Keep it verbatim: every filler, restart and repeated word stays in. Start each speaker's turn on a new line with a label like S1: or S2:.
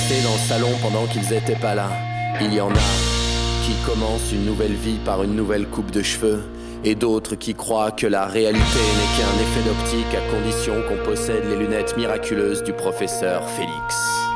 S1: passé dans le salon pendant qu'ils étaient pas là. Il y en a qui commencent une nouvelle vie par une nouvelle coupe de cheveux, et d'autres qui croient que la réalité n'est qu'un effet d'optique à condition qu'on possède les lunettes miraculeuses du professeur Félix.